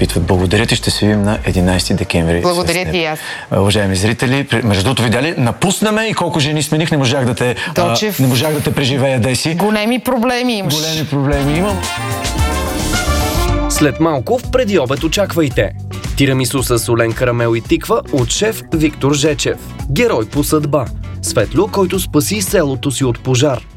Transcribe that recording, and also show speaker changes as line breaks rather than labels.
изпитват. Благодаря ти, ще се видим на 11 декември.
Благодаря ти и аз.
Уважаеми зрители, между другото видяли, напуснаме и колко жени смених, не можах да те преживея, Деси.
Големи проблеми имаш.
Големи проблеми имам.
След малко в преди обед очаквайте тирамису с солен карамел и тиква от шеф Виктор Жечев. Герой по съдба. Светло, който спаси селото си от пожар.